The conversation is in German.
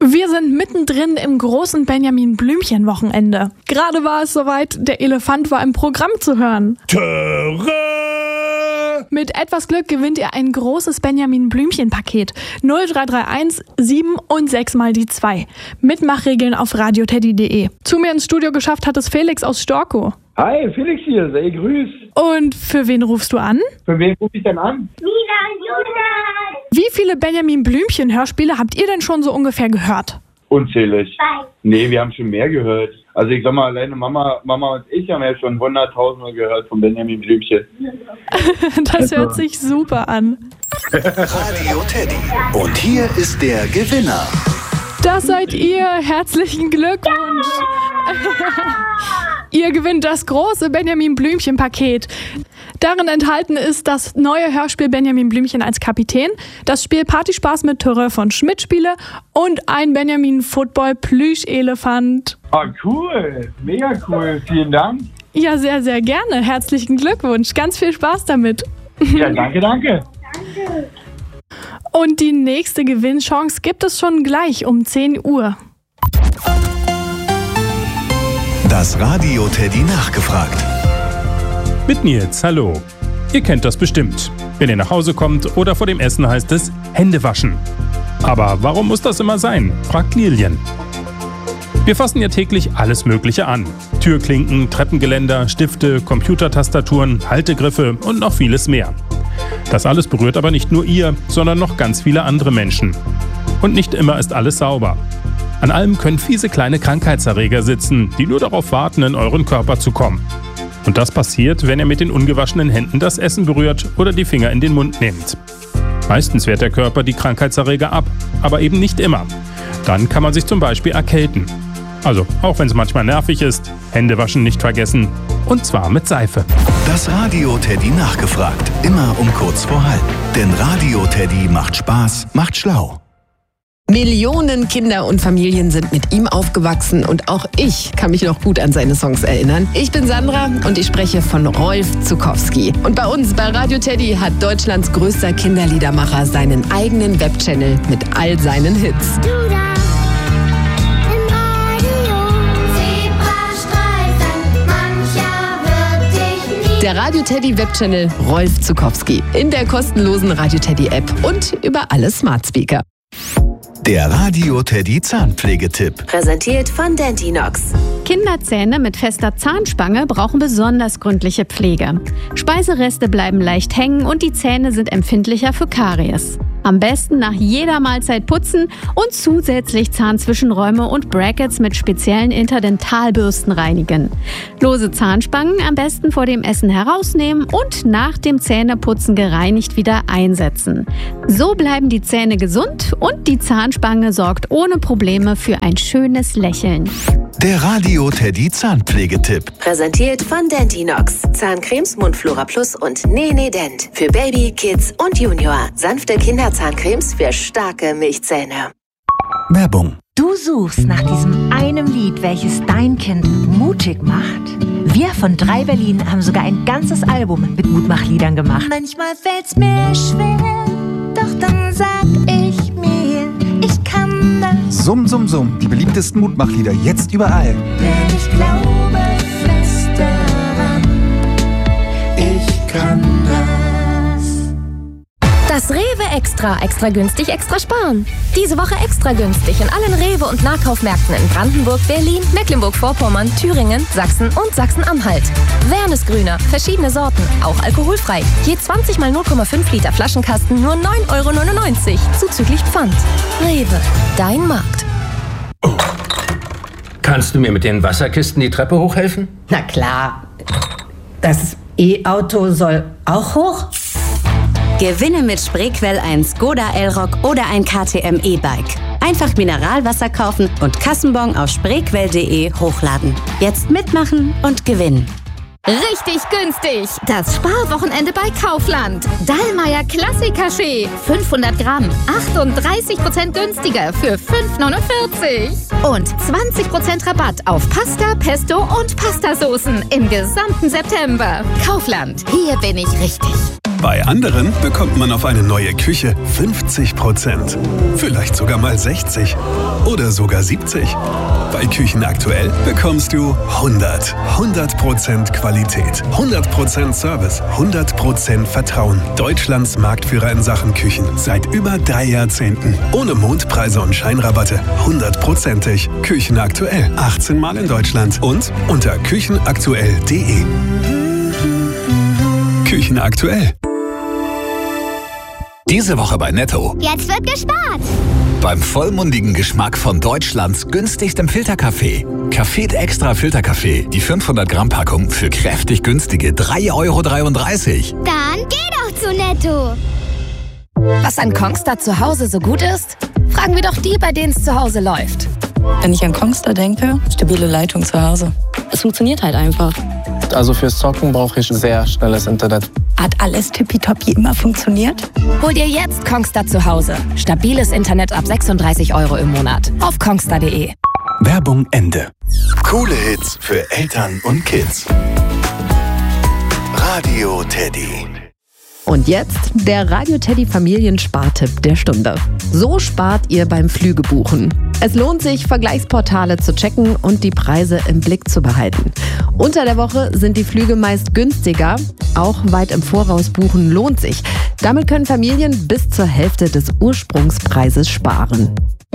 Wir sind mittendrin im großen Benjamin Blümchen-Wochenende. Gerade war es soweit, der Elefant war im Programm zu hören. Töre! Mit etwas Glück gewinnt ihr ein großes Benjamin Blümchen-Paket. 0331 7 und 6 mal die 2. Mitmachregeln auf radioteddy.de. Zu mir ins Studio geschafft hat es Felix aus Storkow. Hi, Felix hier, sei grüß. Und für wen rufst du an? Für wen rufe ich denn an? Wie viele Benjamin Blümchen-Hörspiele habt ihr denn schon so ungefähr gehört? Unzählig. Nee, wir haben schon mehr gehört. Also ich sag mal, alleine Mama und ich haben ja schon 100.000 gehört von Benjamin Blümchen. Das hört sich super an. Radio Teddy. Und hier ist der Gewinner. Das seid ihr. Herzlichen Glückwunsch. Ihr gewinnt das große Benjamin Blümchen-Paket. Darin enthalten ist das neue Hörspiel Benjamin Blümchen als Kapitän, das Spiel Partyspaß mit Töre von Schmidt-Spiele und ein Benjamin Football Plüschelefant. Ah, cool. Mega cool. Vielen Dank. Ja, sehr, sehr gerne. Herzlichen Glückwunsch. Ganz viel Spaß damit. Ja, danke. Und die nächste Gewinnchance gibt es schon gleich um 10 Uhr. Das Radio Teddy nachgefragt. Mit Nils, hallo. Ihr kennt das bestimmt. Wenn ihr nach Hause kommt oder vor dem Essen heißt es Hände waschen. Aber warum muss das immer sein? Fragt Lilien. Wir fassen ja täglich alles Mögliche an. Türklinken, Treppengeländer, Stifte, Computertastaturen, Haltegriffe und noch vieles mehr. Das alles berührt aber nicht nur ihr, sondern noch ganz viele andere Menschen. Und nicht immer ist alles sauber. An allem können fiese kleine Krankheitserreger sitzen, die nur darauf warten, in euren Körper zu kommen. Und das passiert, wenn ihr mit den ungewaschenen Händen das Essen berührt oder die Finger in den Mund nehmt. Meistens wehrt der Körper die Krankheitserreger ab, aber eben nicht immer. Dann kann man sich zum Beispiel erkälten. Also, auch wenn es manchmal nervig ist, Hände waschen nicht vergessen. Und zwar mit Seife. Das Radio Teddy nachgefragt. Immer um kurz vor halb. Denn Radio Teddy macht Spaß, macht schlau. Millionen Kinder und Familien sind mit ihm aufgewachsen und auch ich kann mich noch gut an seine Songs erinnern. Ich bin Sandra und ich spreche von Rolf Zuckowski. Und bei uns bei Radio Teddy hat Deutschlands größter Kinderliedermacher seinen eigenen Webchannel mit all seinen Hits. Der Radio Teddy Webchannel Rolf Zuckowski in der kostenlosen Radio Teddy App und über alle Smart Speaker. Der Radio Teddy Zahnpflegetipp. Präsentiert von Dentinox. Kinderzähne mit fester Zahnspange brauchen besonders gründliche Pflege. Speisereste bleiben leicht hängen und die Zähne sind empfindlicher für Karies. Am besten nach jeder Mahlzeit putzen und zusätzlich Zahnzwischenräume und Brackets mit speziellen Interdentalbürsten reinigen. Lose Zahnspangen am besten vor dem Essen herausnehmen und nach dem Zähneputzen gereinigt wieder einsetzen. So bleiben die Zähne gesund und die Zahnspange sorgt ohne Probleme für ein schönes Lächeln. Der Radio Teddy Zahnpflegetipp. Präsentiert von Dentinox. Zahncremes Mundflora Plus und Nene Dent. Für Baby, Kids und Junior. Sanfte Kinderzahncremes für starke Milchzähne. Werbung. Du suchst nach diesem einen Lied, welches dein Kind mutig macht? Wir von 3 Berlin haben sogar ein ganzes Album mit Mutmachliedern gemacht. Manchmal fällt's mir schwer, doch dann sag ich mir, ich kann das. Summ, summ, summ, die beliebtesten Mutmachlieder jetzt überall. Denn ich glaube fest daran, ich kann das Rewe Extra. Extra günstig, extra sparen. Diese Woche extra günstig in allen Rewe- und Nahkaufmärkten in Brandenburg, Berlin, Mecklenburg-Vorpommern, Thüringen, Sachsen und Sachsen-Anhalt. Wernesgrüner, verschiedene Sorten, auch alkoholfrei. Je 20 mal 0,5 Liter Flaschenkasten nur 9,99 € zuzüglich Pfand. Rewe, dein Markt. Kannst du mir mit den Wasserkisten die Treppe hochhelfen? Na klar. Das E-Auto soll auch hoch? Gewinne mit Spreequell ein Skoda Elrock oder ein KTM E-Bike. Einfach Mineralwasser kaufen und Kassenbon auf spreequell.de hochladen. Jetzt mitmachen und gewinnen. Richtig günstig! Das Sparwochenende bei Kaufland. Dallmayr Klassik-Kaffee. 500 Gramm. 38% günstiger für 5,49 €. Und 20% Rabatt auf Pasta, Pesto und Pastasoßen im gesamten September. Kaufland. Hier bin ich richtig. Bei anderen bekommt man auf eine neue Küche 50%. Vielleicht sogar mal 60 oder sogar 70. Bei Küchen aktuell bekommst du 100% Qualität, 100% Service, 100% Vertrauen. Deutschlands Marktführer in Sachen Küchen seit über 3 Jahrzehnten. Ohne Mondpreise und Scheinrabatte. 100%ig. Küchen aktuell. 18 Mal in Deutschland und unter küchenaktuell.de. Küchen aktuell. Diese Woche bei Netto. Jetzt wird gespart. Beim vollmundigen Geschmack von Deutschlands günstigstem Filterkaffee. Café Extra Filterkaffee. Die 500 Gramm Packung für kräftig günstige 3,33 €. Dann geh doch zu Netto. Was an Kongstar zu Hause so gut ist? Fragen wir doch die, bei denen es zu Hause läuft. Wenn ich an Kongstar denke, stabile Leitung zu Hause. Es funktioniert halt einfach. Also fürs Zocken brauche ich sehr schnelles Internet. Hat alles tippitoppi immer funktioniert? Hol dir jetzt Kongstar zu Hause. Stabiles Internet ab 36 € im Monat. Auf kongstar.de. Werbung Ende. Coole Hits für Eltern und Kids. Radio Teddy. Und jetzt der Radio Teddy Familienspartipp der Stunde. So spart ihr beim Flügebuchen. Es lohnt sich, Vergleichsportale zu checken und die Preise im Blick zu behalten. Unter der Woche sind die Flüge meist günstiger. Auch weit im Voraus buchen lohnt sich. Damit können Familien bis zur Hälfte des Ursprungspreises sparen.